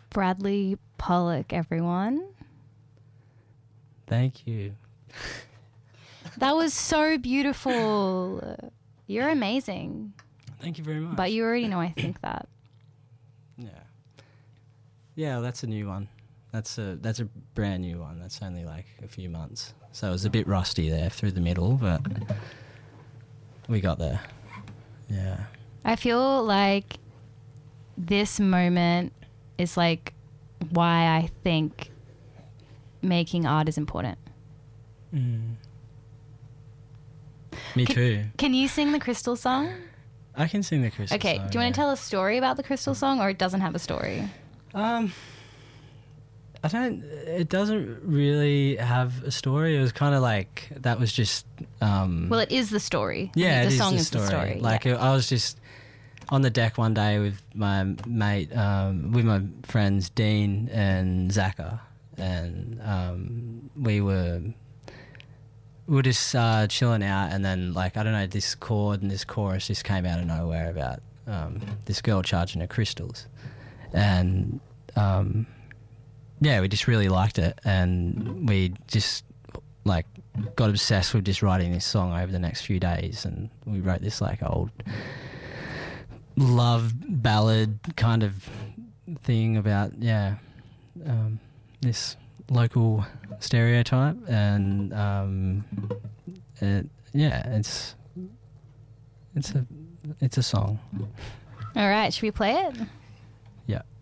Bradley Pollock, everyone. Thank you. That was so beautiful. You're amazing. Thank you very much. But you already know I think that. Yeah. Yeah, well, that's a new one. That's a brand new one. That's only like a few months. So it was a bit rusty there through the middle, but we got there. Yeah. I feel like this moment is like why I think making art is important. Me too. Can you sing the Crystal song? I can sing the Crystal Okay, song. do you want to tell a story about the Crystal song, or it doesn't have a story? It doesn't really have a story. It was kind of like, that was just... well, it is the story. Yeah, the it song is the story. Like, yeah. I was just on the deck one day with my mate, with my friends Dean and Zaka, and we were just chilling out, and then, like, I don't know, this chord and this chorus just came out of nowhere about this girl charging her crystals, and yeah, we just really liked it, and we just like got obsessed with just writing this song over the next few days, and we wrote this like old love ballad kind of thing about this local stereotype, and it's a song. All right, should we play it? Yeah.